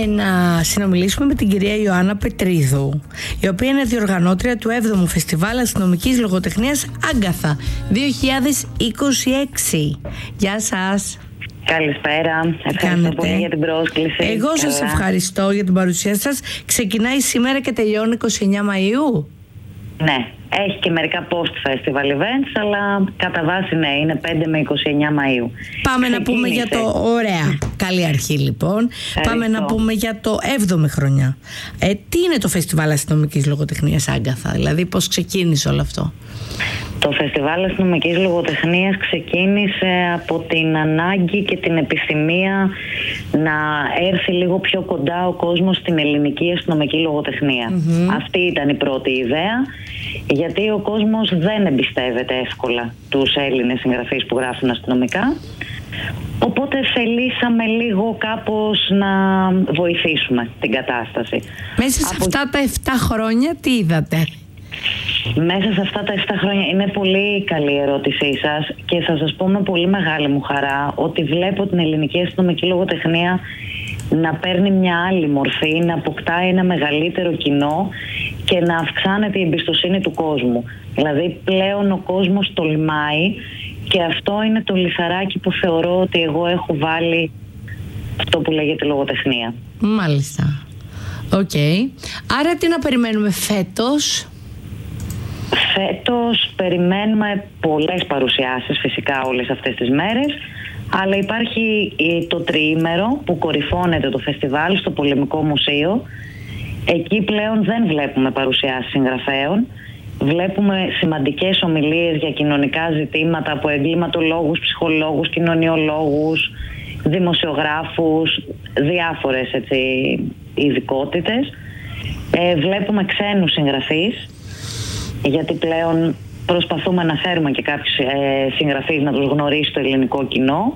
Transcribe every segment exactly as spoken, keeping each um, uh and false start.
να συνομιλήσουμε με την κυρία Ιωάννα Πετρίδου, η οποία είναι διοργανώτρια του έβδομου Φεστιβάλ Αστυνομικής Λογοτεχνίας Άγκαθα δύο χιλιάδες είκοσι έξι. Γεια σας. Καλησπέρα. Ευχαριστώ πολύ για την πρόσκληση. Εγώ σας Καλά. ευχαριστώ για την παρουσία σας. Ξεκινάει σήμερα και τελειώνει είκοσι εννέα Μαΐου. Ναι, έχει και μερικά post-festival events, αλλά κατά βάση ναι, είναι πέντε με είκοσι εννέα Μαΐου. Πάμε Ξεκίνησε. να πούμε για το... Ωραία, καλή αρχή λοιπόν. Ευχαριστώ. Πάμε να πούμε για το έβδομη χρονιά. Ε, τι είναι το Φεστιβάλ Αστυνομικής Λογοτεχνίας Άγκαθα, δηλαδή πώς ξεκίνησε όλο αυτό? Το Φεστιβάλ Αστυνομικής Λογοτεχνίας ξεκίνησε από την ανάγκη και την επιθυμία να έρθει λίγο πιο κοντά ο κόσμος στην ελληνική αστυνομική λογοτεχνία. Mm-hmm. Αυτή ήταν η πρώτη ιδέα, γιατί ο κόσμος δεν εμπιστεύεται εύκολα τους Έλληνες συγγραφείς που γράφουν αστυνομικά. Οπότε θελήσαμε λίγο κάπως να βοηθήσουμε την κατάσταση. Μέσα σε από... αυτά τα επτά χρόνια τι είδατε? Μέσα σε αυτά τα επτά χρόνια, είναι πολύ καλή η ερώτησή σας και θα σας πω με πολύ μεγάλη μου χαρά ότι βλέπω την ελληνική αστυνομική λογοτεχνία να παίρνει μια άλλη μορφή, να αποκτάει ένα μεγαλύτερο κοινό και να αυξάνεται η εμπιστοσύνη του κόσμου. Δηλαδή πλέον ο κόσμος τολμάει και αυτό είναι το λιθαράκι που θεωρώ ότι εγώ έχω βάλει αυτό που λέγεται λογοτεχνία. Μάλιστα. Οκ. Okay. Άρα τι να περιμένουμε φέτος? Φέτος περιμένουμε πολλές παρουσιάσεις φυσικά όλες αυτές τις μέρες, αλλά υπάρχει το τριήμερο που κορυφώνεται το φεστιβάλ στο Πολεμικό Μουσείο. Εκεί πλέον δεν βλέπουμε παρουσιάσεις συγγραφέων, βλέπουμε σημαντικές ομιλίες για κοινωνικά ζητήματα από εγκληματολόγους, ψυχολόγους, κοινωνιολόγους, δημοσιογράφους, διάφορες έτσι, ειδικότητες. Ε, βλέπουμε ξένους συγγραφείς, γιατί πλέον προσπαθούμε να φέρουμε και κάποιους ε, συγγραφείς να τους γνωρίσει το ελληνικό κοινό.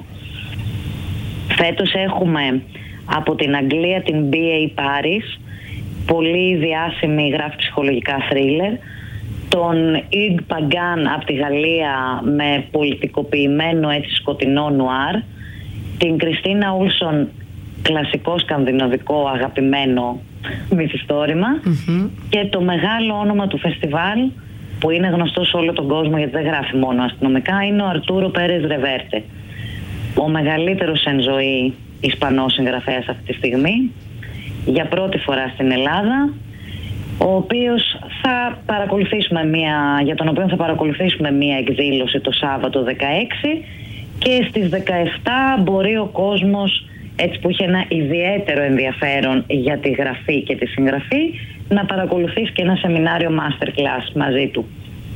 Φέτος έχουμε από την Αγγλία την μπι έι Paris, πολύ διάσημη, γράφει ψυχολογικά θρίλερ, τον Ιγ Παγκάν από τη Γαλλία με πολιτικοποιημένο έτσι σκοτεινό νουάρ, την Κριστίνα Ούλσον, κλασικό σκανδιναβικό αγαπημένο μυθιστόρημα, mm-hmm. και το μεγάλο όνομα του φεστιβάλ που είναι γνωστό σε όλο τον κόσμο γιατί δεν γράφει μόνο αστυνομικά είναι ο Αρτούρο Πέρες Ρεβέρτε, ο μεγαλύτερος εν ζωή Ισπανός συγγραφέας αυτή τη στιγμή, για πρώτη φορά στην Ελλάδα, ο οποίος θα παρακολουθήσουμε μια, για τον οποίο θα παρακολουθήσουμε μια εκδήλωση το Σάββατο δεκαέξι και στις δεκαεπτά μπορεί ο κόσμος, έτσι που είχε ένα ιδιαίτερο ενδιαφέρον για τη γραφή και τη συγγραφή, να παρακολουθήσει και ένα σεμινάριο masterclass μαζί του.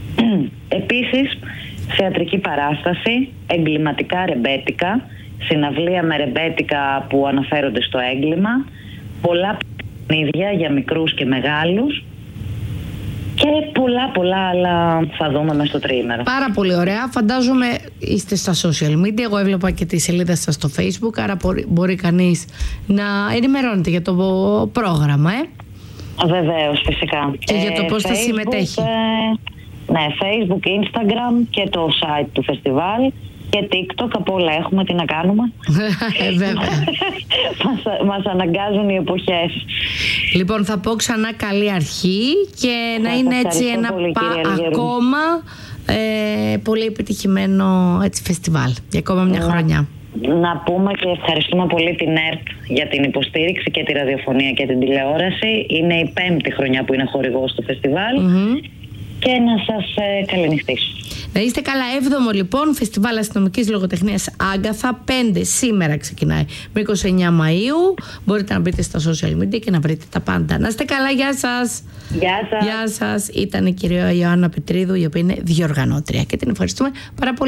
Επίσης, θεατρική παράσταση, εγκληματικά ρεμπέτικα, συναυλία με ρεμπέτικα που αναφέρονται στο έγκλημα, πολλά παιχνίδια για μικρούς και μεγάλους και πολλά πολλά άλλα θα δούμε μέσα στο τριήμερο. Πάρα πολύ ωραία. Φαντάζομαι είστε στα social media. Εγώ έβλεπα και τη σελίδα σας στο Facebook, άρα μπορεί, μπορεί κανείς να ενημερώνεται για το πρόγραμμα, ε? Βεβαίως, φυσικά. Και για το πώς ε, θα Facebook, συμμετέχει. Ε, ναι, Facebook, Instagram και το site του φεστιβάλ και TikTok, από όλα έχουμε, τι να κάνουμε. ε, βέβαια. μας, μας αναγκάζουν οι εποχές. Λοιπόν, θα πω ξανά καλή αρχή και να είναι έτσι ένα πολύ, πα, κύριε ακόμα ε, πολύ επιτυχημένο έτσι, φεστιβάλ για ακόμα μια να, χρονιά. Να πούμε και ευχαριστούμε πολύ την ΕΡΤ για την υποστήριξη και τη ραδιοφωνία και την τηλεόραση. Είναι η πέμπτη χρονιά που είναι χορηγός του φεστιβάλ, mm-hmm. και να σας ε, καληνυχτήσω. Να είστε καλά. Έβδομο λοιπόν Φεστιβάλ Αστυνομικής Λογοτεχνίας Άγκαθα, πέντε σήμερα ξεκινάει με είκοσι εννέα Μαΐου. Μπορείτε να μπείτε στα social media και να βρείτε τα πάντα. Να είστε καλά, γεια σας. Γεια σας. Γεια σας. Ήταν η κυρία Ιωάννα Πετρίδου, η οποία είναι διοργανώτρια και την ευχαριστούμε πάρα πολύ.